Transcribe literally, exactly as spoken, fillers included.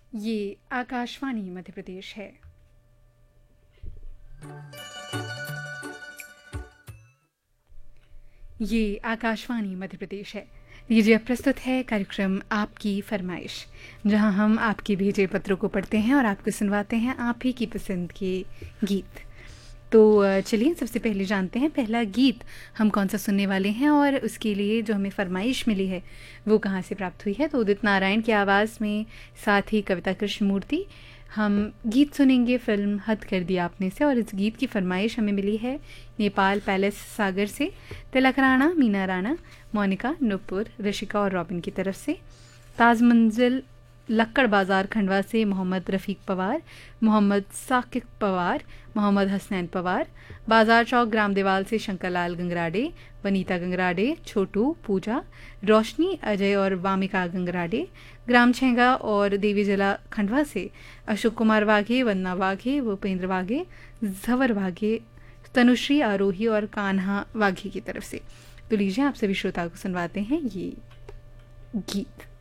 ये आकाशवाणी मध्य प्रदेश है। ये आकाशवाणी मध्य प्रदेश है। लीजिए अब प्रस्तुत है कार्यक्रम आपकी फरमाइश, जहां हम आपके भेजे पत्रों को पढ़ते हैं और आपको सुनवाते हैं आप ही की पसंद के गीत। तो चलिए सबसे पहले जानते हैं पहला गीत हम कौन सा सुनने वाले हैं और उसके लिए जो हमें फरमाइश मिली है वो कहाँ से प्राप्त हुई है। तो उदित नारायण की आवाज़ में, साथ ही कविता कृष्णमूर्ति, हम गीत सुनेंगे फिल्म हद कर दिया आपने से। और इस गीत की फरमाइश हमें मिली है नेपाल पैलेस सागर से तिलक राणा, मीना राणा, मोनिका, नुपुर, ऋषिका और रॉबिन की तरफ से। ताज मंजिल लक्कड़ बाज़ार खंडवा से मोहम्मद रफ़ीक पवार, मोहम्मद साकिब पवार, मोहम्मद हसनैन पवार। बाजार चौक ग्राम देवाल से शंकरलाल गंगराडे, वनीता गंगराडे, छोटू, पूजा, रोशनी, अजय और वामिका गंगराडे। ग्राम छेंगा और देवी जिला खंडवा से अशोक कुमार वाघे, वन्ना वाघे, भूपेंद्र वाघे, जवर वाघे, तनुश्री आरोही और कान्हा वाघे की तरफ से। तो लीजिए आप सभी श्रोता को सुनवाते हैं ये गीत।